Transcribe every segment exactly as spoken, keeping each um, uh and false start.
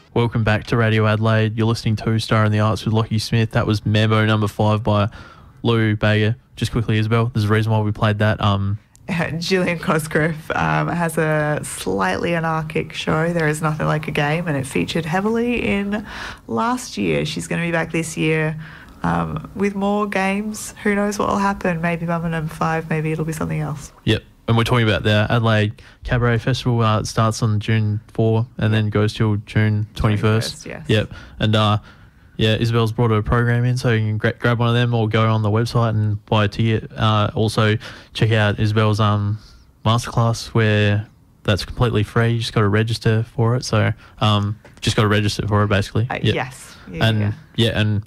Welcome back to Radio Adelaide. You're listening to Star in the Arts with Lockie Smith. That was Mambo number five by Lou Bega. Just quickly, Isabel, there's a reason why we played that. Um, Gillian Cosgrove um, has a slightly anarchic show, There Is Nothing Like a Game, and it featured heavily in last year. She's going to be back this year um, with more games. Who knows what will happen? Maybe Mama Number Five, maybe it'll be something else. Yep. And we're talking about the Adelaide Cabaret Festival. Uh, it starts on June fourth and then goes till June twenty-first. Yes. Yep. And uh, yeah, Isabel's brought a program in, so you can gra- grab one of them or go on the website and buy a ticket. Uh, also, check out Isabel's um, masterclass where that's completely free. You just got to register for it. So um, just got to register for it, basically. Uh, yep. Yes. Yeah, and yeah. yeah, and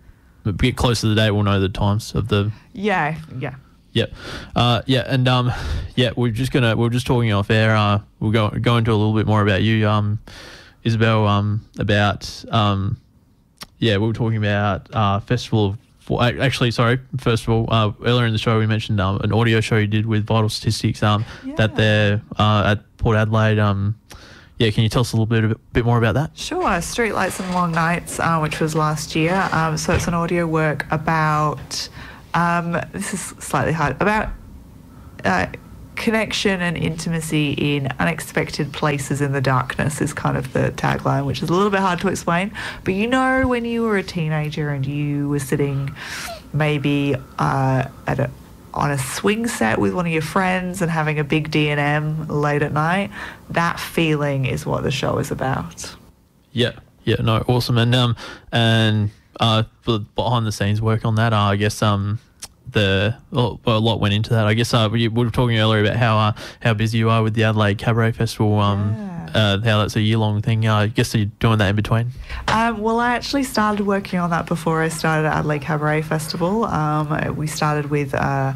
a bit closer to the date, we'll know the times of the. Yeah. Yeah. Yeah, uh, yeah, and um, yeah, we're just gonna we're just talking off air. Uh, we'll go go into a little bit more about you, um, Isabel. Um, about um, yeah, we were talking about uh, festival. For, actually, sorry. First of all, uh, earlier in the show we mentioned um, an audio show you did with Vital Statistics. Um, Yeah. that they're uh, at Port Adelaide. Um, yeah, can you tell us a little bit a bit more about that? Sure. Streetlights and Long Nights, uh, which was last year. Um, so it's an audio work about. Um, this is slightly hard, about uh, connection and intimacy in unexpected places in the darkness is kind of the tagline, which is a little bit hard to explain. But you know, when you were a teenager and you were sitting maybe uh, at a, on a swing set with one of your friends and having a big D and M late at night, that feeling is what the show is about. Yeah, yeah, no, awesome, and um, and uh, for behind the scenes work on that, uh, I guess um. The well, a lot went into that. I guess uh, we, we were talking earlier about how uh, how busy you are with the Adelaide Cabaret Festival. Um, Yeah. uh, how that's a year long thing. Uh, I guess you're doing that in between. Um, well, I actually started working on that before I started Adelaide Cabaret Festival. Um, we started with uh, uh,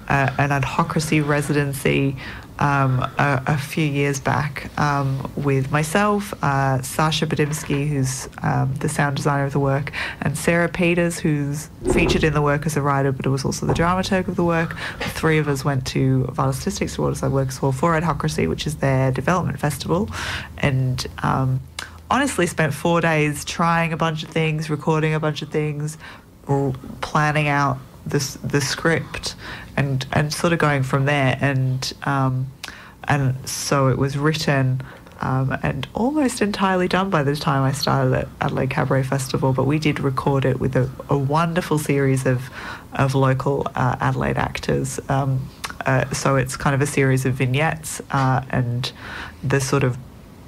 an adhocracy residency um, a, a few years back um, with myself, uh, Sasha Badimsky, who's um, the sound designer of the work, and Sarah Peters, who's featured in the work as a writer, but was also the dramaturg of the work. The three of us went to Vital Statistics Awards. I work for Adhocracy, which is their development festival, and um, honestly spent four days trying a bunch of things, recording a bunch of things, r- planning out this the script, and and sort of going from there. And um, and so it was written um, and almost entirely done by the time I started at Adelaide Cabaret Festival. But we did record it with a, a wonderful series of of local uh, Adelaide actors. Um, uh, so it's kind of a series of vignettes, uh, and the sort of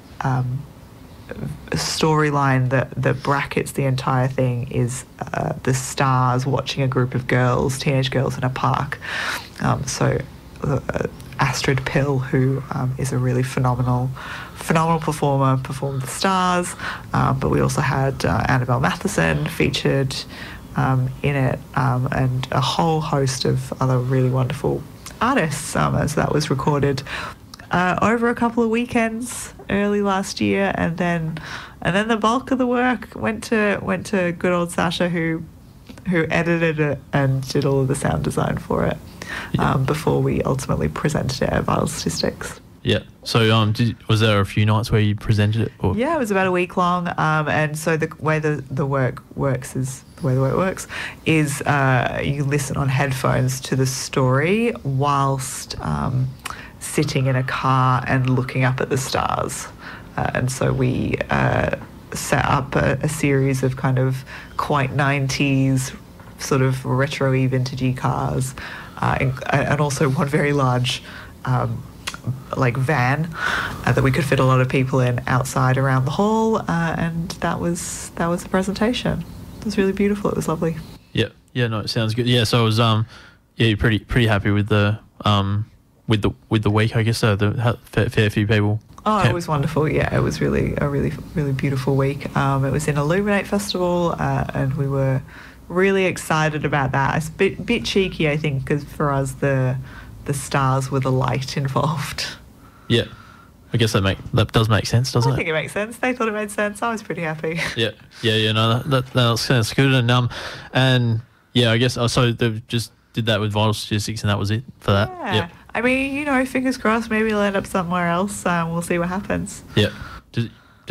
um, storyline that, that brackets the entire thing is uh, the stars watching a group of girls, teenage girls in a park. Um, so uh, Astrid Pill, who um, is a really phenomenal phenomenal performer, performed the stars, um, but we also had uh, Annabelle Matheson featured um, in it, um, and a whole host of other really wonderful artists, um, as that was recorded Uh, over a couple of weekends early last year, and then and then the bulk of the work went to went to good old Sasha, who who edited it and did all of the sound design for it, Yeah. um, before we ultimately presented it at Vital Statistics. Yeah. So um, did, was there a few nights where you presented it? Or? Yeah, it was about a week long, um, and so the way the, the work works is the way the work works is uh, you listen on headphones to the story whilst um, sitting in a car and looking up at the stars. Uh, and so we uh, set up a, a series of kind of quite nineties sort of retro-y vintagey cars, uh, and, and also one very large um, like van uh, that we could fit a lot of people in outside around the hall, uh, and that was that was the presentation. It was really beautiful. It was lovely. Yeah. Yeah. No, it sounds good. Yeah. So I was um, yeah, you're pretty pretty happy with the um. With the with the week, I guess, so the fair, fair few people. Oh, came. It was wonderful. Yeah, it was really a really really beautiful week. Um, it was in Illuminate Festival, uh, and we were really excited about that. It's a bit bit cheeky, I think, because for us the the stars were the light involved. Yeah, I guess that make that does make sense, doesn't I it? I think it makes sense. They thought it made sense. I was pretty happy. Yeah, yeah, yeah. No, that that, that sounds good. And um, and yeah, I guess oh, so. They just did that with Vital Statistics, and that was it for that. Yeah. Yeah. I mean, you know, fingers crossed. Maybe it'll end up somewhere else. Um, we'll see what happens. Yeah. Does does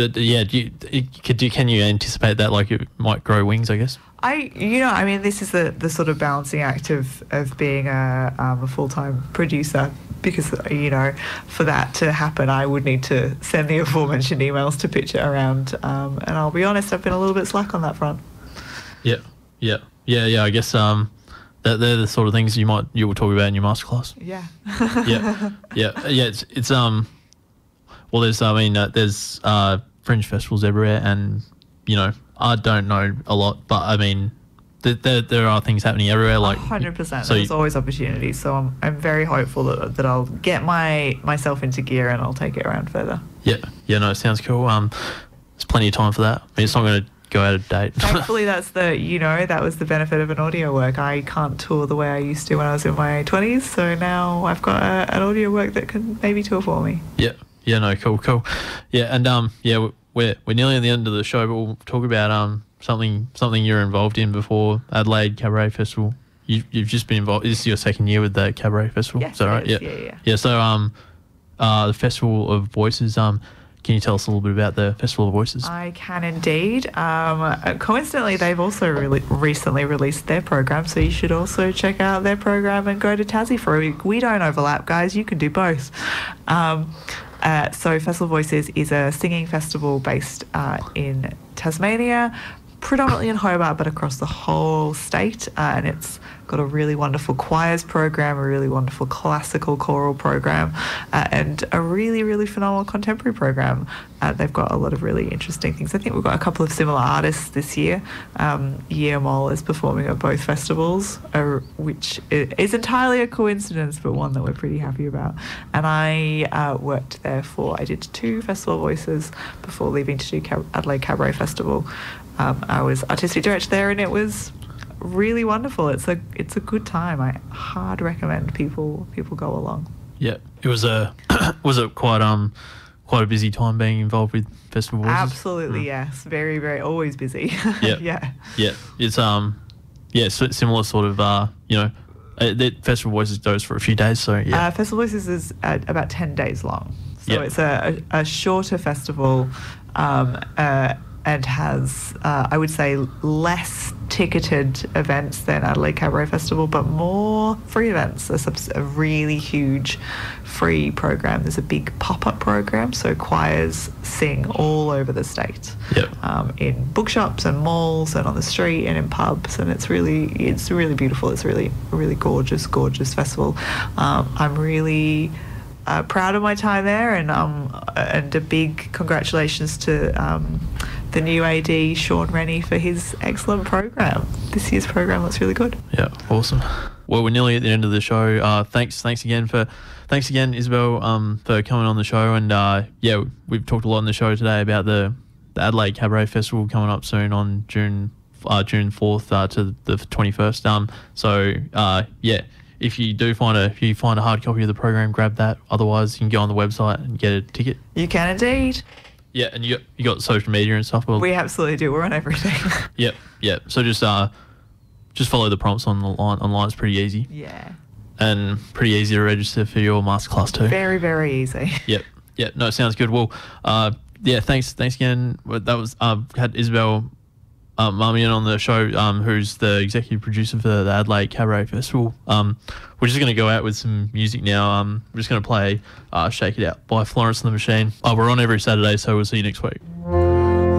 but yeah, do you, it, could, do, can you anticipate that like it might grow wings, I guess? I, you know, I mean, this is the, the sort of balancing act of, of being a, um, a full-time producer, because, you know, for that to happen, I would need to send the aforementioned emails to pitch it around. Um, and I'll be honest, I've been a little bit slack on that front. Yeah, yeah, yeah, yeah. I guess um, that they're the sort of things you might you will talk about in your masterclass. Yeah. yeah, yeah, yeah. It's it's um, well, there's I mean, uh, there's uh, fringe festivals everywhere, and you know, I don't know a lot, but I mean, th- there there are things happening everywhere. Like one hundred percent. So There's you, always opportunities. So I'm I'm very hopeful that that I'll get my myself into gear and I'll take it around further. Yeah, yeah. No, it sounds cool. Um, there's plenty of time for that. I mean, it's not going to go out of date. Thankfully, that's the, you know, that was the benefit of an audio work. I can't tour the way I used to when I was in my twenties, so now I've got a, an audio work that can maybe tour for me. Yeah, yeah, no, cool, cool. Yeah, and um, yeah, we're we're nearly at the end of the show, but we'll talk about um something something you're involved in before Adelaide Cabaret Festival. You you've just been involved. This is your second year with the Cabaret Festival. Yes, is that right? it is. Yeah. Yeah, yeah. Yeah. So um, uh, the Festival of Voices. Um, can you tell us a little bit about the Festival of Voices? I can indeed. Um, uh, coincidentally, they've also really recently released their program, so you should also check out their program and go to Tassie for a week. We don't overlap, guys. You can do both. Um, uh, so Festival of Voices is a singing festival based uh, in Tasmania, predominantly in Hobart, but across the whole state. Uh, and it's got a really wonderful choirs program, a really wonderful classical choral program, uh, and a really, really phenomenal contemporary program. Uh, they've got a lot of really interesting things. I think we've got a couple of similar artists this year. Um, Yeomol is performing at both festivals, uh, which is entirely a coincidence, but one that we're pretty happy about. And I uh, worked there for, I did two Festival Voices before leaving to do Cab- Adelaide Cabaret Festival. Um, I was artistic director there, and it was really wonderful. It's a it's a good time. I hard recommend people people go along. Yeah, it was a was it quite um quite a busy time being involved with Festival Voices? Absolutely, mm. Yes. Very very always busy. Yeah, yeah, yeah. It's um yeah similar sort of uh you know uh, the Festival Voices goes for a few days. So yeah, uh, Festival Voices is uh, about ten days long. So yep. it's a, a, a shorter festival. Um, uh, and has, uh, I would say, less ticketed events than Adelaide Cabaret Festival, but more free events. There's a, a really huge free program. There's a big pop-up program, so choirs sing all over the state, yep. um, in bookshops and malls and on the street and in pubs, and it's really, it's really beautiful. It's really, really gorgeous, gorgeous festival. Um, I'm really uh, proud of my time there, and um, and a big congratulations to um, the new A D, Sean Rennie, for his excellent program. This year's program looks really good. Yeah, awesome. Well, we're nearly at the end of the show. Uh, thanks, thanks again for, thanks again, Isabel, um, for coming on the show. And uh, yeah, we've talked a lot on the show today about the, the Adelaide Cabaret Festival coming up soon on June, uh, June fourth uh, to the twenty-first. Um, so uh, yeah, if you do find a, if you find a hard copy of the program, grab that. Otherwise, you can go on the website and get a ticket. You can indeed. Yeah, and you got, you got social media and stuff. Well, we absolutely do. We're on everything. Yep, yep. So just uh, just follow the prompts on the line. Online it's pretty easy. Yeah. And pretty easy to register for your masterclass too. Very, very easy. Yep, yep. No, it sounds good. Well, uh, yeah. Thanks, thanks again. That was um had Isabel, um, Marmion on the show, um, who's the executive producer for the Adelaide Cabaret Festival. Um, we're just going to go out with some music now. Um, we're just going to play uh, Shake It Out by Florence and the Machine. Uh, we're on every Saturday, so we'll see you next week.